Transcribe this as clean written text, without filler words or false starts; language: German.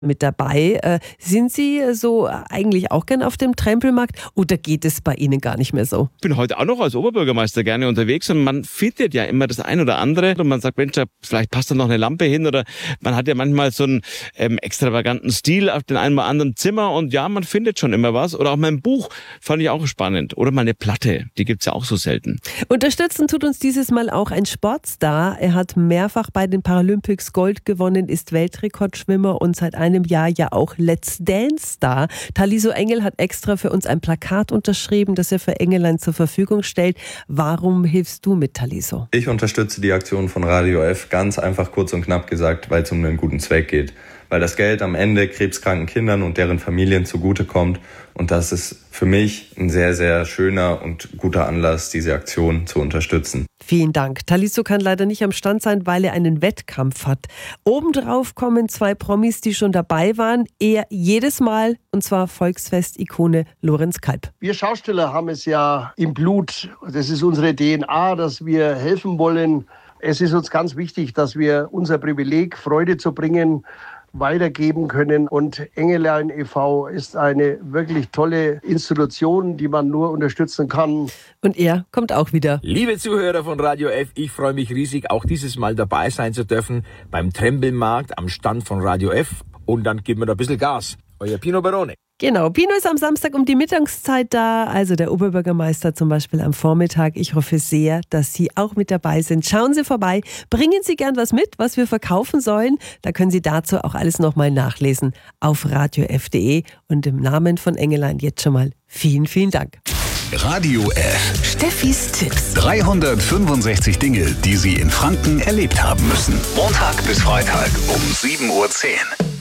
mit dabei. Sind Sie so eigentlich auch gern auf dem Trempelmarkt oder geht es bei Ihnen gar nicht mehr so? Ich bin heute auch noch als Oberbürgermeister gerne unterwegs und man findet ja immer das ein oder andere und man sagt, Mensch, vielleicht passt da noch eine Lampe hin oder man hat ja manchmal so einen extravaganten Stil auf den einen oder anderen Zimmer und ja, man findet schon immer was. Oder auch mein Buch fand ich auch spannend. Oder mal eine Platte, die gibt's ja auch so selten. Unterstützen tut uns dieses Mal auch ein Sportstar. Er hat mehrfach bei den Paralympics Gold gewonnen, ist Weltrekordschwimmer und seit einem Jahr ja auch Let's Dance-Star. Taliso Engel hat extra für uns ein Plakat unterschrieben, das er für Engelein zur Verfügung stellt. Warum hilfst du mit, Taliso? Ich unterstütze die Aktion von Radio F ganz einfach, kurz und knapp gesagt, weil es um einen guten Zweck geht. Weil das Geld am Ende krebskranken Kindern und deren Familien zugutekommt. Und das ist für mich ein sehr, sehr schöner und guter Anlass, diese Aktion zu unterstützen. Vielen Dank. Taliso kann leider nicht am Stand sein, weil er einen Wettkampf hat. Obendrauf kommen 2 Promis, die schon dabei waren. Er jedes Mal, und zwar Volksfest-Ikone Lorenz Kalb. Wir Schauspieler haben es ja im Blut. Das ist unsere DNA, dass wir helfen wollen. Es ist uns ganz wichtig, dass wir unser Privileg, Freude zu bringen, weitergeben können. Und Engelein e.V. ist eine wirklich tolle Institution, die man nur unterstützen kann. Und er kommt auch wieder. Liebe Zuhörer von Radio F, ich freue mich riesig, auch dieses Mal dabei sein zu dürfen beim Trempelmarkt am Stand von Radio F. Und dann geben wir da ein bisschen Gas. Euer Pino Barone. Genau, Pino ist am Samstag um die Mittagszeit da, also der Oberbürgermeister zum Beispiel am Vormittag. Ich hoffe sehr, dass Sie auch mit dabei sind. Schauen Sie vorbei, bringen Sie gern was mit, was wir verkaufen sollen. Da können Sie dazu auch alles nochmal nachlesen auf radiof.de. Und im Namen von Engelein jetzt schon mal vielen, vielen Dank. Radio F. Steffis Tipps. 365 Dinge, die Sie in Franken erlebt haben müssen. Montag bis Freitag um 7:10 Uhr.